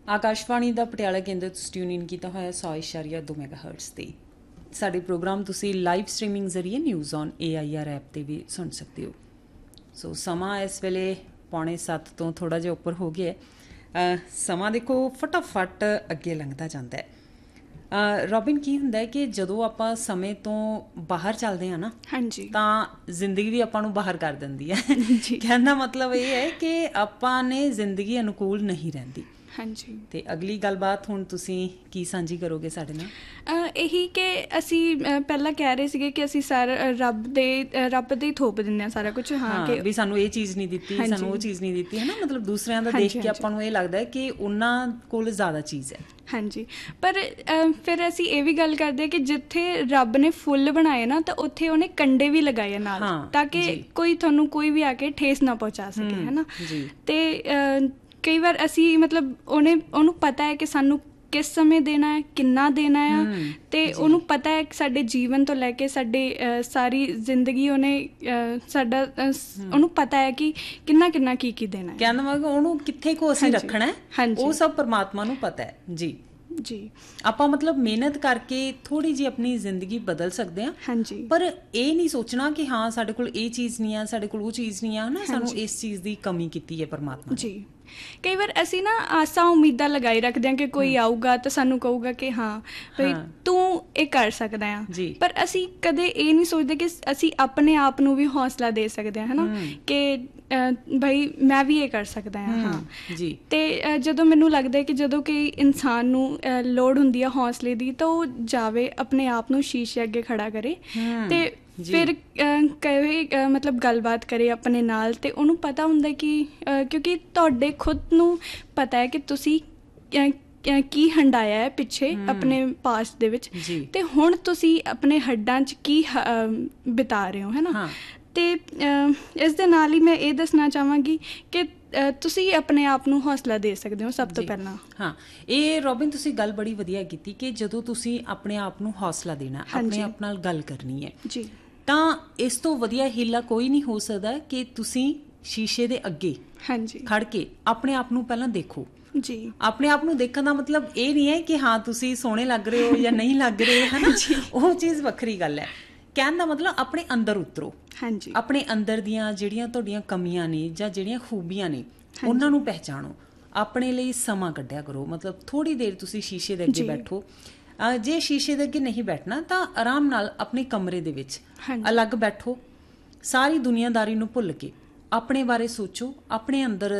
ਆਕਾਸ਼ਵਾਣੀ ਦਾ ਪਟਿਆਲਾ ਕੇਂਦਰ ਤੁਸੀਂ ਟਿਊਨ ਇਨ ਕੀਤਾ ਹੋਇਆ 100.2 ਮੈਗਾਹਰਟਜ਼ 'ਤੇ। ਸਾਡੇ ਪ੍ਰੋਗਰਾਮ ਤੁਸੀਂ ਲਾਈਵ ਸਟਰੀਮਿੰਗ ਜ਼ਰੀਏ ਨਿਊਜ਼ ਔਨ AIR ਐਪ 'ਤੇ ਵੀ ਸੁਣ ਸਕਦੇ ਹੋ। ਸੋ ਸਮਾਂ ਇਸ ਵੇਲੇ 6:45 ਤੋਂ ਥੋੜ੍ਹਾ ਜਿਹਾ ਉੱਪਰ ਹੋ ਗਿਆ। ਸਮਾਂ ਦੇਖੋ ਫਟਾਫਟ ਅੱਗੇ ਲੰਘਦਾ ਜਾਂਦਾ ਹੈ। ਰੋਬਿਨ, ਕੀ ਹੁੰਦਾ ਹੈ ਕਿ ਜਦੋਂ ਆਪਾਂ ਸਮੇਂ ਤੋਂ ਬਾਹਰ ਚੱਲਦੇ ਹਾਂ ਨਾ, ਹਾਂਜੀ, ਤਾਂ ਜ਼ਿੰਦਗੀ ਵੀ ਆਪਾਂ ਨੂੰ ਬਾਹਰ ਕਰ ਦਿੰਦੀ ਹੈ। ਕਹਿਣ ਦਾ ਮਤਲਬ ਇਹ ਹੈ ਕਿ ਆਪਾਂ ਨੇ ਜ਼ਿੰਦਗੀ ਅਨੁਕੂਲ ਨਹੀਂ ਰਹਿੰਦੀ। ਹਾਂਜੀ, ਤੇ ਅਗਲੀ ਗੱਲਬਾਤ ਹੁਣ ਤੁਸੀਂ ਕੀ ਸਾਂਝੀ ਕਰੋਗੇ ਸਾਡੇ ਨਾਲ? ਇਹੀ ਕਿ ਅਸੀਂ ਪਹਿਲਾਂ ਕਹਿ ਰਹੇ ਸੀਗੇ ਕਿ ਅਸੀਂ ਸਾਰਾ ਰੱਬ ਦੇ ਹੀ ਥੋਪ ਦਿੰਦੇ ਹਾਂ ਸਾਰਾ ਕੁਝ। ਹਾਂ, ਕਿ ਵੀ ਸਾਨੂੰ ਇਹ ਚੀਜ਼ ਨਹੀਂ ਦਿੱਤੀ, ਸਾਨੂੰ ਉਹ ਚੀਜ਼ ਨਹੀਂ ਦਿੱਤੀ, ਹੈ ਨਾ। ਮਤਲਬ ਦੂਸਰਿਆਂ ਦਾ ਦੇਖ ਕੇ ਆਪਾਂ ਨੂੰ ਇਹ ਲੱਗਦਾ ਹੈ ਕਿ ਉਹਨਾਂ ਕੋਲ ਜ਼ਿਆਦਾ ਚੀਜ਼ ਹੈ। ਹਾਂਜੀ, ਪਰ ਫਿਰ ਅਸੀਂ ਇਹ ਵੀ ਗੱਲ ਕਰਦੇ ਹਾਂ ਕਿ ਜਿੱਥੇ ਰੱਬ ਨੇ ਫੁੱਲ ਬਣਾਏ ਨਾ, ਤਾਂ ਉੱਥੇ ਉਹਨੇ ਕੰਡੇ ਵੀ ਲਗਾਏ ਨਾਲ, ਤਾਂ ਕਿ ਤੁਹਾਨੂੰ ਕੋਈ ਵੀ ਆ ਕੇ ਠੇਸ ਨਾ ਪਹੁੰਚਾ ਸਕੇ, ਹੈ ਨਾ। ਤੇ ਕਈ ਵਾਰ ਅਸੀਂ ਮਤਲਬ ਉਹਨੂੰ ਪਤਾ ਹੈ ਕਿ ਸਾਨੂੰ ਕਿਸ ਸਮੇਂ ਦੇਣਾ ਹੈ, ਕਿੰਨਾ ਦੇਣਾ ਆ, ਤੇ ਉਹਨੂੰ ਪਤਾ ਹੈ ਕਿ ਸਾਡੇ ਜੀਵਨ ਤੋਂ ਲੈ ਕੇ ਸਾਡੀ ਸਾਰੀ ਜ਼ਿੰਦਗੀ ਉਹਨੂੰ ਪਤਾ ਹੈ ਕਿ ਕਿੰਨਾ ਕੀ ਦੇਣਾ ਹੈ। ਕਹਿੰਦਾ ਮੈਂ ਉਹਨੂੰ ਕਿੱਥੇ ਕੋ ਅਸੀਂ ਰੱਖਣਾ ਹੈ, ਉਹ ਸਭ ਪਰਮਾਤਮਾ ਨੂੰ ਪਤਾ ਹੈ। ਜੀ, ਆਪਾਂ ਮਤਲਬ ਮਿਹਨਤ ਕਰਕੇ ਥੋੜੀ ਜਿਹੀ ਆਪਣੀ ਜ਼ਿੰਦਗੀ ਬਦਲ ਸਕਦੇ ਹਾਂ। ਹਾਂਜੀ, ਪਰ ਇਹ ਨਹੀਂ ਸੋਚਣਾ ਕਿ ਹਾਂ ਸਾਡੇ ਕੋਲ ਇਹ ਚੀਜ਼ ਨਹੀਂ ਆ, ਸਾਡੇ ਕੋਲ ਉਹ ਚੀਜ਼ ਨਹੀਂ ਆ, ਨਾ। ਸਾਨੂੰ ਇਸ ਚੀਜ਼ ਦੀ ਕਮੀ ਕੀਤੀ ਹੈ ਪਰਮਾਤਮਾ ਨੇ। ਜੀ, ਕਈ ਵਾਰ ਅਸੀਂ ਨਾ ਆਸਾਂ ਉਮੀਦਾਂ ਲਗਾਈ ਰੱਖਦੇ ਹਾਂ ਕਿ ਕੋਈ ਆਊਗਾ ਤਾਂ ਸਾਨੂੰ ਕਹੂਗਾ ਕਿ ਹਾਂ ਬਈ ਤੂੰ ਇਹ ਕਰ ਸਕਦਾ ਆ, ਪਰ ਅਸੀਂ ਕਦੇ ਇਹ ਨਹੀਂ ਸੋਚਦੇ ਕਿ ਅਸੀਂ ਆਪਣੇ ਆਪ ਨੂੰ ਵੀ ਹੌਸਲਾ ਦੇ ਸਕਦੇ ਹਾਂ, ਹੈ ਨਾ, ਕਿ ਭਾਈ ਮੈਂ ਵੀ ਇਹ ਕਰ ਸਕਦਾ ਹਾਂ। ਹਾਂ ਜੀ, ਤੇ ਜਦੋਂ ਮੈਨੂੰ ਲੱਗਦਾ ਹੈ ਕਿ ਜਦੋਂ ਕਿ ਇਨਸਾਨ ਨੂੰ ਲੋੜ ਹੁੰਦੀ ਆ ਹੌਸਲੇ ਦੀ, ਤਾਂ ਉਹ ਜਾਵੇ ਆਪਣੇ ਆਪ ਨੂੰ ਸ਼ੀਸ਼ੇ ਅੱਗੇ ਖੜਾ ਕਰੇ ਤੇ ਫਿਰ ਕਹੇ, ਮਤਲਬ ਗੱਲਬਾਤ ਕਰੇ ਆਪਣੇ ਨਾਲ, ਤੇ ਉਹਨੂੰ ਪਤਾ ਹੁੰਦਾ ਕਿ ਕਿਉਂਕਿ ਤੁਹਾਡੇ ਖੁਦ ਨੂੰ ਪਤਾ ਹੈ ਕਿ ਤੁਸੀਂ ਕੀ ਹੰਡਾਇਆ ਹੈ ਪਿੱਛੇ ਆਪਣੇ ਪਾਸਟ ਦੇ ਵਿੱਚ, ਤੇ ਹੁਣ ਤੁਸੀਂ ਆਪਣੇ ਹੱਡਾਂ 'ਚ ਕੀ ਬਿਤਾ ਰਹੇ ਹੋ, ਹੈ ਨਾ। ਤੇ ਇਸ ਦੇ ਨਾਲ ਹੀ ਮੈਂ ਇਹ ਦੱਸਣਾ ਚਾਹਾਂਗੀ ਕਿ ਤੁਸੀਂ ਆਪਣੇ ਆਪ ਨੂੰ ਹੌਸਲਾ ਦੇ ਸਕਦੇ ਹੋ ਸਭ ਤੋਂ ਪਹਿਲਾਂ। ਹਾਂ, ਇਹ ਰੋਬਿਨ ਤੁਸੀਂ ਗੱਲ ਬੜੀ ਵਧੀਆ ਕੀਤੀ ਕਿ ਜਦੋਂ ਤੁਸੀਂ ਆਪਣੇ ਆਪ ਨੂੰ ਹੌਸਲਾ ਦੇਣਾ, ਆਪਣੇ ਆਪ ਨਾਲ ਗੱਲ ਕਰਨੀ ਹੈ, ਜੀ, ਤਾਂ ਇਸ ਤੋਂ ਵਧੀਆ ਹੀਲਾ ਕੋਈ ਨਹੀਂ ਹੋ ਸਕਦਾ ਕਿ ਤੁਸੀਂ ਸ਼ੀਸ਼ੇ ਦੇ ਅੱਗੇ ਖੜ ਕੇ ਆਪਣੇ ਆਪ ਨੂੰ ਪਹਿਲਾਂ ਦੇਖੋ। ਜੀ, ਆਪਣੇ ਆਪ ਨੂੰ ਦੇਖਣ ਦਾ ਮਤਲਬ ਇਹ ਨਹੀਂ ਹੈ ਕਿ ਹਾਂ ਤੁਸੀਂ ਸੋਹਣੇ ਲੱਗ ਰਹੇ ਹੋ ਜਾਂ ਨਹੀਂ ਲੱਗ ਰਹੇ, ਹੈ ਨਾ। ਉਹ ਚੀਜ਼ ਵੱਖਰੀ ਗੱਲ ਹੈ। ਕਹਿਣ ਦਾ ਮਤਲਬ ਆਪਣੇ ਅੰਦਰ ਉਤਰੋ। ਹਾਂਜੀ, ਆਪਣੇ ਅੰਦਰ ਦੀਆਂ ਜਿਹੜੀਆਂ ਤੁਹਾਡੀਆਂ ਕਮੀਆਂ ਨੇ ਜਾਂ ਜਿਹੜੀਆਂ ਖੂਬੀਆਂ ਨੇ, ਉਹਨਾਂ ਨੂੰ ਪਹਿਚਾਣੋ। ਆਪਣੇ ਲਈ ਸਮਾਂ ਕੱਢਿਆ ਕਰੋ। ਮਤਲਬ ਥੋੜ੍ਹੀ ਦੇਰ ਤੁਸੀਂ ਸ਼ੀਸ਼ੇ ਦੇ ਅੱਗੇ ਬੈਠੋ। ਜੇ ਸ਼ੀਸ਼ੇ ਦੇ ਅੱਗੇ ਨਹੀਂ ਬੈਠਣਾ ਤਾਂ ਆਰਾਮ ਨਾਲ ਆਪਣੇ ਕਮਰੇ ਦੇ ਵਿੱਚ ਅਲੱਗ ਬੈਠੋ। ਸਾਰੀ ਦੁਨੀਆਦਾਰੀ ਨੂੰ ਭੁੱਲ ਕੇ ਆਪਣੇ ਬਾਰੇ ਸੋਚੋ, ਆਪਣੇ ਅੰਦਰ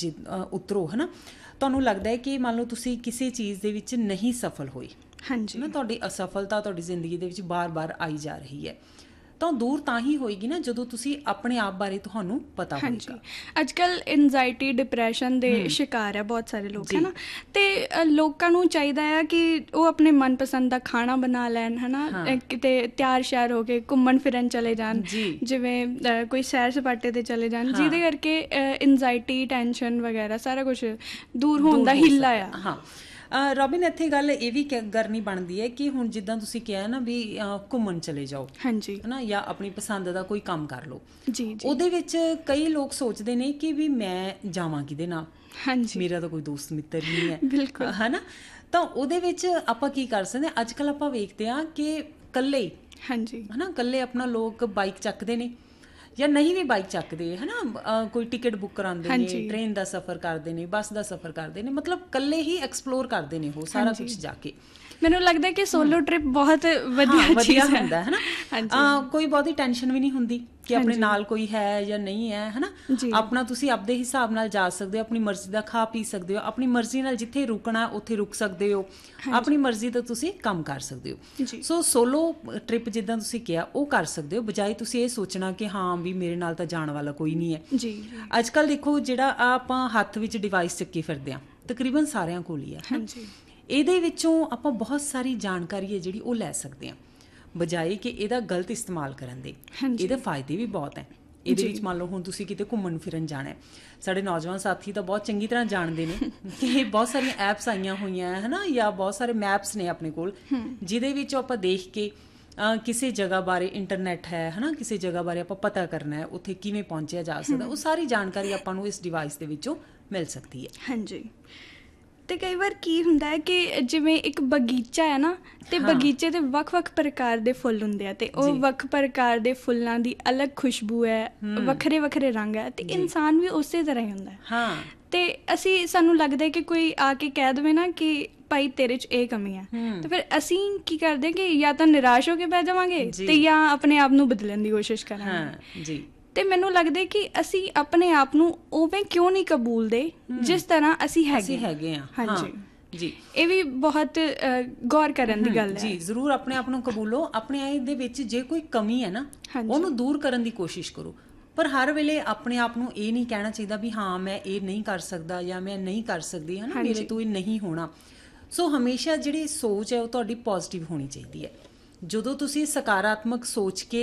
ਉਤਰੋ, ਹੈ ਨਾ। ਤੁਹਾਨੂੰ ਲੱਗਦਾ ਹੈ ਕਿ ਮੰਨ ਲਓ ਤੁਸੀਂ ਕਿਸੇ ਚੀਜ਼ ਦੇ ਵਿੱਚ ਨਹੀਂ ਸਫਲ ਹੋਏ, ਹਾਂਜੀ, ਨਾ, ਤੁਹਾਡੀ ਅਸਫਲਤਾ ਤੁਹਾਡੀ ਜ਼ਿੰਦਗੀ ਦੇ ਵਿੱਚ ਬਾਰ-ਬਾਰ ਆਈ ਜਾ ਰਹੀ ਹੈ, ਤਾਂ ਦੂਰ ਤਾਂ ਹੀ ਹੋਏਗੀ ਨਾ ਜਦੋਂ ਤੁਸੀਂ ਆਪਣੇ ਆਪ ਬਾਰੇ ਤੁਹਾਨੂੰ ਪਤਾ ਹੋਵੇਗਾ। ਅੱਜ ਕੱਲ੍ਹ ਐਨਜ਼ਾਈਟੀ, ਡਿਪਰੈਸ਼ਨ ਦੇ ਸ਼ਿਕਾਰ ਹੈ ਬਹੁਤ ਸਾਰੇ ਲੋਕ, ਹੈ ਨਾ। ਤੇ ਲੋਕਾਂ ਨੂੰ ਚਾਹੀਦਾ ਆ ਕਿ ਉਹ ਆਪਣੇ ਮਨਪਸੰਦ ਦਾ ਖਾਣਾ ਬਣਾ ਲੈਣ, ਹੈ ਨਾ, ਕਿਤੇ ਤਿਆਰ ਸ਼ਿਆਰ ਹੋ ਕੇ ਘੁੰਮਣ ਫਿਰਨ ਚਲੇ ਜਾਣ, ਜਿਵੇਂ ਕੋਈ ਸੈਰ ਸਪਾਟੇ 'ਤੇ ਚਲੇ ਜਾਣ, ਜਿਹਦੇ ਕਰਕੇ ਐਨਜ਼ਾਈਟੀ, ਟੈਨਸ਼ਨ ਵਗੈਰਾ ਸਾਰਾ ਕੁਛ ਦੂਰ ਹੋਣ ਦਾ ਹੀਲਾ ਆ। ਹਾਂ ਰੋਬਿਨ, ਇੱਥੇ ਗੱਲ ਇਹ ਵੀ ਕਰਨੀ ਬਣਦੀ ਹੈ ਕਿ ਹੁਣ ਜਿੱਦਾਂ ਤੁਸੀਂ ਕਿਹਾ ਨਾ ਵੀ ਘੁੰਮਣ ਚਲੇ ਜਾਓ, ਹਾਂਜੀ, ਹੈ ਨਾ, ਜਾਂ ਆਪਣੀ ਪਸੰਦ ਦਾ ਕੋਈ ਕੰਮ ਕਰ ਲਓ। ਜੀ, ਉਹਦੇ ਵਿੱਚ ਕਈ ਲੋਕ ਸੋਚਦੇ ਨੇ ਕਿ ਵੀ ਮੈਂ ਜਾਵਾਂ ਕਿਹਦੇ ਨਾਲ, ਹਾਂਜੀ, ਮੇਰਾ ਤਾਂ ਕੋਈ ਦੋਸਤ ਮਿੱਤਰ ਨਹੀਂ ਹੈ, ਬਿਲਕੁਲ, ਹੈ ਨਾ। ਤਾਂ ਉਹਦੇ ਵਿੱਚ ਆਪਾਂ ਕੀ ਕਰ ਸਕਦੇ ਹਾਂ? ਅੱਜ ਕੱਲ੍ਹ ਆਪਾਂ ਵੇਖਦੇ ਹਾਂ ਕਿ ਇਕੱਲੇ, ਹਾਂਜੀ, ਹੈ ਨਾ, ਇਕੱਲੇ ਆਪਣਾ ਲੋਕ ਬਾਈਕ ਚੱਕਦੇ ਨੇ ਜਾਂ ਨਹੀਂ ਵੀ ਬਾਈਕ ਚੱਕਦੇ, ਹੈ ਨਾ, ਕੋਈ ਟਿਕਟ ਬੁੱਕ ਕਰਾਉਂਦੇ ਨੇ, ਟ੍ਰੇਨ ਦਾ ਸਫ਼ਰ ਕਰਦੇ ਨੇ, ਬੱਸ ਦਾ ਸਫ਼ਰ ਕਰਦੇ ਨੇ, ਮਤਲਬ ਇਕੱਲੇ ਹੀ ਐਕਸਪਲੋਰ ਕਰਦੇ ਨੇ ਉਹ ਸਾਰਾ ਕੁਛ ਜਾ ਕੇ। ਮੈਨੂੰ ਲੱਗਦਾ ਕਿ ਸੋਲੋ ਟ੍ਰਿਪ ਬਹੁਤ ਵਧੀਆ ਹੁੰਦਾ ਹੈ ਨਾ। ਕੋਈ ਬਹੁਤੀ ਟੈਨਸ਼ਨ ਵੀ ਨਹੀਂ ਹੁੰਦੀ ਕਿ ਆਪਣੇ ਨਾਲ ਕੋਈ ਹੈ ਜਾਂ ਨਹੀਂ ਹੈ, ਹੈ ਨਾ। ਆਪਣਾ ਤੁਸੀਂ ਆਪਦੇ ਹਿਸਾਬ ਨਾਲ ਜਾ ਸਕਦੇ ਹੋ, ਆਪਣੀ ਮਰਜ਼ੀ ਦਾ ਖਾ ਪੀ ਸਕਦੇ ਹੋ, ਆਪਣੀ ਮਰਜ਼ੀ ਨਾਲ ਜਿੱਥੇ ਰੁਕਣਾ ਉੱਥੇ ਰੁਕ ਸਕਦੇ ਹੋ, ਆਪਣੀ ਮਰਜ਼ੀ ਦਾ ਤੁਸੀਂ ਕੰਮ ਕਰ ਸਕਦੇ ਹੋ। ਸੋ ਸੋਲੋ ਟ੍ਰਿਪ ਜਿੱਦਾਂ ਤੁਸੀਂ ਕਿਹਾ ਉਹ ਕਰ ਸਕਦੇ ਹੋ, ਬਜਾਏ ਤੁਸੀਂ ਇਹ ਸੋਚਣਾ ਕਿ ਹਾਂ ਵੀ ਮੇਰੇ ਨਾਲ ਤਾਂ ਜਾਣ ਵਾਲਾ ਕੋਈ ਨਹੀਂ ਹੈ। ਜੀ, ਅੱਜ ਕੱਲ੍ਹ ਦੇਖੋ ਜਿਹੜਾ ਆਪਾਂ ਹੱਥ ਵਿੱਚ ਡਿਵਾਈਸ ਚੱਕੀ ਫਿਰਦੇ ਹਾਂ, ਤਕਰੀਬਨ ਸਾਰਿਆਂ ਕੋਲ ਹੀ ਹੈ। ਹਾਂਜੀ, ਇਹਦੇ ਵਿੱਚੋਂ ਆਪਾਂ ਬਹੁਤ ਸਾਰੀ ਜਾਣਕਾਰੀ ਹੈ ਜਿਹੜੀ ਉਹ ਲੈ ਸਕਦੇ ਹਾਂ, ਬਜਾਏ ਕਿ ਇਹਦਾ ਗਲਤ ਇਸਤੇਮਾਲ ਕਰਨ ਦੇ। ਇਹਦੇ ਫਾਇਦੇ ਵੀ ਬਹੁਤ ਹੈ। ਇਹਦੇ ਵਿੱਚ ਮੰਨ ਲਓ ਹੁਣ ਤੁਸੀਂ ਕਿਤੇ ਘੁੰਮਣ ਫਿਰਨ ਜਾਣਾ ਹੈ, ਸਾਡੇ ਨੌਜਵਾਨ ਸਾਥੀ ਤਾਂ ਬਹੁਤ ਚੰਗੀ ਤਰ੍ਹਾਂ ਜਾਣਦੇ ਨੇ ਕਿ ਬਹੁਤ ਸਾਰੀਆਂ ਐਪਸ ਆਈਆਂ ਹੋਈਆਂ, ਹੈ ਨਾ, ਜਾਂ ਬਹੁਤ ਸਾਰੇ ਮੈਪਸ ਨੇ ਆਪਣੇ ਕੋਲ, ਜਿਹਦੇ ਵਿੱਚ ਆਪਾਂ ਦੇਖ ਕੇ ਕਿਸੇ ਜਗ੍ਹਾ ਬਾਰੇ, ਇੰਟਰਨੈਟ ਹੈ ਨਾ, ਕਿਸੇ ਜਗ੍ਹਾ ਬਾਰੇ ਆਪਾਂ ਪਤਾ ਕਰਨਾ ਹੈ, ਉੱਥੇ ਕਿਵੇਂ ਪਹੁੰਚਿਆ ਜਾ ਸਕਦਾ, ਉਹ ਸਾਰੀ ਜਾਣਕਾਰੀ ਆਪਾਂ ਨੂੰ ਇਸ ਡਿਵਾਈਸ ਦੇ ਵਿੱਚੋਂ ਮਿਲ ਸਕਦੀ ਹੈ। ਹਾਂਜੀ, ਤੇ ਕਈ ਵਾਰ ਕੀ ਹੁੰਦਾ ਹੈ ਕਿ ਜਿਵੇਂ ਇੱਕ ਬਗੀਚਾ ਹੈ ਨਾ, ਤੇ ਬਗੀਚੇ ਦੇ ਵੱਖ-ਵੱਖ ਪ੍ਰਕਾਰ ਦੇ ਫੁੱਲ ਹੁੰਦੇ ਆ, ਤੇ ਉਹ ਵੱਖ ਪ੍ਰਕਾਰ ਦੇ ਫੁੱਲਾਂ ਦੀ ਅਲੱਗ ਖੁਸ਼ਬੂ ਹੈ, ਵੱਖਰੇ ਰੰਗ ਹੈ, ਤੇ ਇਨਸਾਨ ਵੀ ਉਸੇ ਤਰ੍ਹਾਂ ਹੀ ਹੁੰਦਾ ਹੈ। ਤੇ ਸਾਨੂੰ ਲੱਗਦਾ ਕਿ ਕੋਈ ਆ ਕੇ ਕਹਿ ਦੇਵੇ ਨਾ ਕਿ ਭਾਈ ਤੇਰੇ 'ਚ ਇਹ ਕਮੀ ਹੈ, ਤੇ ਫਿਰ ਅਸੀਂ ਕੀ ਕਰਦੇ ਕਿ ਜਾਂ ਤਾਂ ਨਿਰਾਸ਼ ਹੋ ਕੇ ਬਹਿ ਜਾਵਾਂਗੇ ਤੇ ਜਾਂ ਆਪਣੇ ਆਪ ਨੂੰ ਬਦਲਣ ਦੀ ਕੋਸ਼ਿਸ਼ ਕਰਾਂਗੇ। ਤੇ ਮੈਨੂੰ ਲੱਗਦਾ ਕਿ ਅਸੀਂ ਆਪਣੇ ਆਪ ਨੂੰ ਉਵੇਂ ਕਿਉਂ ਨਹੀਂ ਕਬੂਲਦੇ ਜਿਸ ਤਰ੍ਹਾਂ ਅਸੀਂ ਹੈਗੇ ਹਾਂ। ਹਾਂਜੀ ਜੀ, ਇਹ ਵੀ ਬਹੁਤ ਗੌਰ ਕਰਨ ਦੀ ਗੱਲ ਹੈ ਜੀ। ਜ਼ਰੂਰ ਆਪਣੇ ਆਪ ਨੂੰ ਕਬੂਲੋ, ਆਪਣੇ ਆਪ ਦੇ ਵਿੱਚ ਜੇ ਕੋਈ ਕਮੀ ਹੈ ਨਾ ਉਹਨੂੰ ਦੂਰ ਕਰਨ ਦੀ ਕੋਸ਼ਿਸ਼ ਕਰੋ, ਪਰ ਹਰ ਵੇਲੇ ਆਪਣੇ ਆਪ ਨੂੰ ਇਹ ਨਹੀਂ ਕਹਿਣਾ ਚਾਹੀਦਾ ਵੀ ਹਾਂ ਮੈਂ ਇਹ ਨਹੀਂ ਕਰ ਸਕਦਾ ਜਾਂ ਮੈਂ ਨਹੀਂ ਕਰ ਸਕਦੀ, ਹੈ ਨਾ, ਮੇਰੇ ਤੋਂ ਇਹ ਨਹੀਂ ਹੋਣਾ। ਸੋ ਹਮੇਸ਼ਾ ਜਿਹੜੀ ਸੋਚ ਹੈ ਉਹ ਤੁਹਾਡੀ ਪੋਜ਼ਿਟਿਵ ਹੋਣੀ ਚਾਹੀਦੀ ਹੈ। ਜਦੋਂ ਤੁਸੀਂ ਸਕਾਰਾਤਮਕ ਸੋਚ ਕੇ